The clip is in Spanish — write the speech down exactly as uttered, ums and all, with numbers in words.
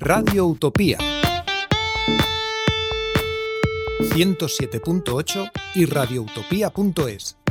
Radio Utopía ciento siete punto ocho y radioutopía punto es.